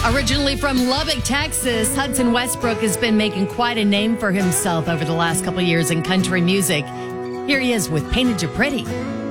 Originally from Lubbock, Texas, Hudson Westbrook has been making quite a name for himself over the last couple of years in country music. Here he is with Painted You Pretty.